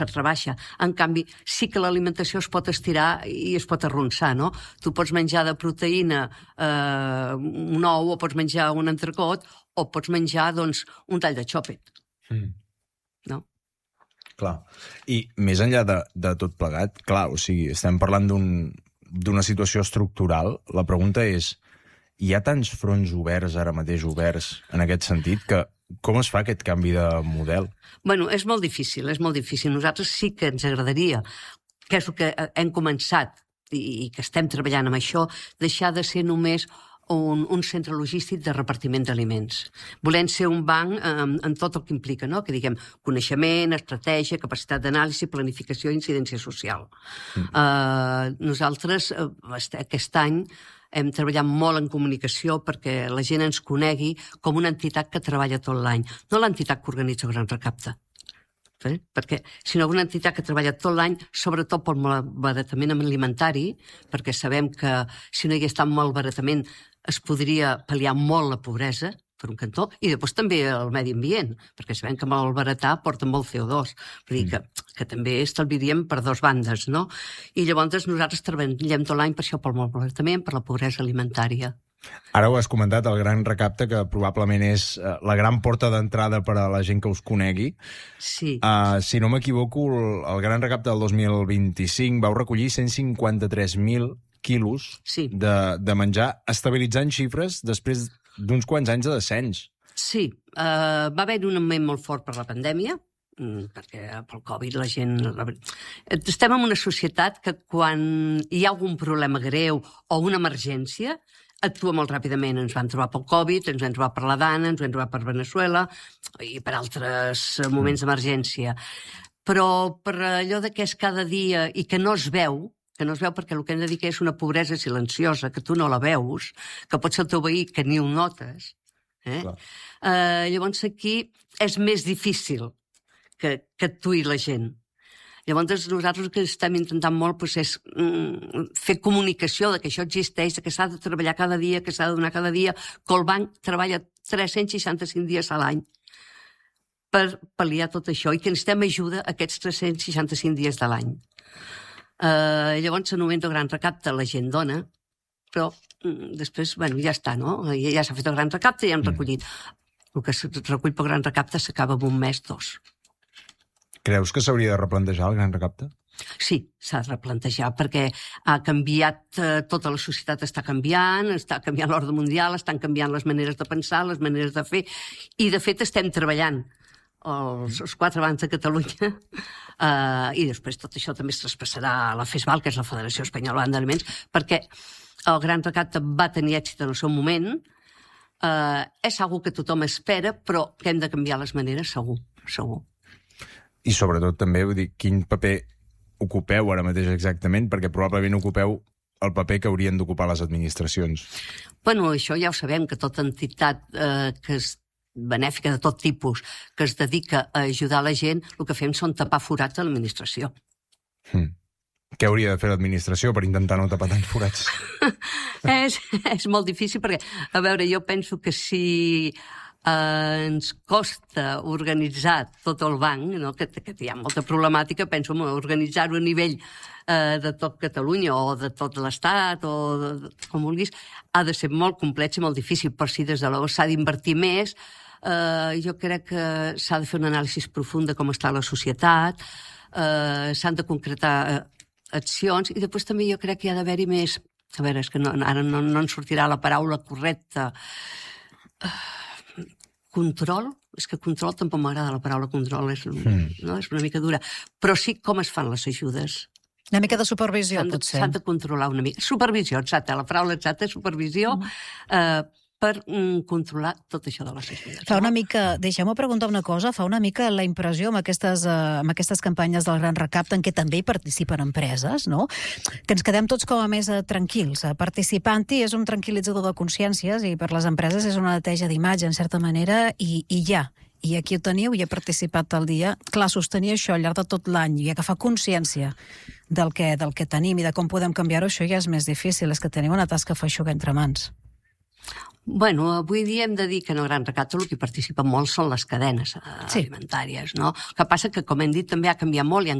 rebaixa. En canvi, sí que l'alimentació es pot estirar i es pot arronsar, no? Tu pots menjar de proteïna un ou, o pots menjar un entrecot, o pots menjar, doncs, un tall de xòpet. No? Clar. I més enllà de tot plegat, clar, o sigui, estem parlant d'una situació estructural. La pregunta és, hi ha tants fronts oberts, ara mateix oberts, en aquest sentit, que com es fa aquest canvi de model? Bueno, és molt difícil, és molt difícil. Nosaltres sí que ens agradaria, que és el que hem començat i que estem treballant amb això, deixar de ser només un centre logístic de repartiment d'aliments. Volem ser un banc en tot el que implica, no? Que diguem coneixement, estratègia, capacitat d'anàlisi, planificació i incidència social. Nosaltres, aquest any, hem treballat molt en comunicació perquè la gent ens conegui com una entitat que treballa tot l'any, no l'entitat que organitza Gran Recapte. Perquè si no, una entitat que treballa tot l'any, sobretot pel malbaratament alimentari, perquè sabem que si no hi hagués tant malbaratament es podria pal·liar molt la pobresa, per un cantó, i després també el medi ambient, perquè sabem que malbaratar porta molt CO2, vull dir que també estalviaríem per dues bandes, no? I llavors nosaltres treballem tot l'any per això, pel malbaratament, per la pobresa alimentària. Ara ho has comentat, el Gran Recapte, que probablement és la gran porta d'entrada per a la gent que us conegui. Sí. Si no m'equivoco, el Gran Recapte del 2025 vau recollir 153.000 quilos de menjar, estabilitzant xifres després d'uns quants anys de descens. Sí, va haver un moment molt fort per la pandèmia, perquè pel Covid la gent... Estem en una societat que quan hi ha algun problema greu o una emergència, actua molt ràpidament. Ens van trobar pel Covid, ens vam trobar per la Dana, ens vam trobar per Veneçuela i per altres moments d'emergència. Però per allò que és cada dia i que no es veu perquè el que hem de dir que és una pobresa silenciosa, que tu no la veus, que pot ser el teu veí, que ni ho notes. Llavors aquí és més difícil que actuï la gent. Llavors nosaltres el que estem intentant molt és fer comunicació de que això existeix, de que s'ha de treballar cada dia, que s'ha de donar cada dia, que el banc treballa 365 dies a l'any per pal·liar tot això i que necessitem ajuda aquests 365 dies de l'any. Llavors, en un moment de Gran Recapte la gent dona, però després, ja està, no? Ja s'ha fet el Gran Recapte i ja hem recollit. El que es recull pel Gran Recapte s'acaba en un mes, 2. Creus que s'hauria de replantejar el Gran Recapte? Sí, s'ha de replantejar, perquè ha canviat, tota la societat està canviant l'ordre mundial, estan canviant les maneres de pensar, les maneres de fer, i de fet estem treballant els 4 bancs de Catalunya, i després tot això també es traspassarà a la FESVAL, que és la Federació Espanyola d'Aliments, perquè el Gran Recapte va tenir èxit en el seu moment, és algo que tothom espera, però que hem de canviar les maneres, segur. I sobretot també, vull dir, quin paper ocupeu ara mateix exactament, perquè probablement ocupeu el paper que haurien d'ocupar les administracions. Bueno, això ja ho sabem, que tota entitat que és benèfica de tot tipus, que es dedica a ajudar la gent, el que fem són tapar forats a l'administració. Què hauria de fer l'administració per intentar no tapar tants forats? És molt difícil perquè, a veure, jo penso que si ens costa organitzar tot el banc, no? que hi ha molta problemàtica, penso organitzar-ho a nivell de tot Catalunya o de tot l'Estat o com vulguis, ha de ser molt complex i molt difícil, per si des de l'ou s'ha d'invertir més. Jo crec que s'ha de fer una anàlisi profunda de com està la societat, s'han de concretar accions i després també jo crec que hi ha d'haver-hi més... A veure, és que ara no ens sortirà la paraula correcta. Control? És que control tampoc m'agrada la paraula control, és una mica dura. Però sí com es fan les ajudes. Una mica de supervisió, potser. S'han de controlar una mica. Supervisió, exacte, la paraula exacta és supervisió per controlar tot això de les ajudes. Fa una mica, deixeu-me preguntar una cosa, fa una mica la impressió amb aquestes campanyes del Gran Recapte en què també hi participen empreses, no? Que ens quedem tots com a més tranquils. Participant-hi és un tranquil·litzador de consciències i per les empreses és una neteja d'imatge, en certa manera, i ja. I aquí ho teniu, i he participat el dia. Clar, sostenir això al llarg de tot l'any i agafar consciència del que tenim i de com podem canviar-ho, això ja és més difícil, és que teniu una tasca feixuga entre mans. Bueno, avui dia hem de dir que en el Gran Recapte el que participa molt són les cadenes Sí. alimentàries, no? El que passa que, com hem dit, també ha canviat molt, hi ha